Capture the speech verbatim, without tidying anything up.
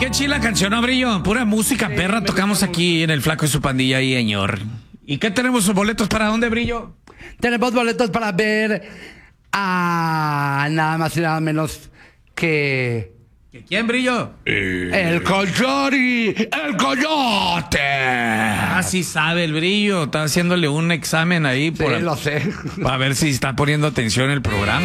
qué chila canción, ¿no, Brillo? Pura música Sí, perra me tocamos gusta aquí en el Flaco y su pandilla ahí, señor. ¿Y qué tenemos sus boletos para dónde, Brillo? Tenemos boletos para ver a nada más y nada menos que ¿Que quién, Brillo? el Coyori, el Coyote. Ah, sí sabe el Brillo. Está haciéndole un examen ahí Sí, por, lo sé. para ver si está poniendo atención el programa.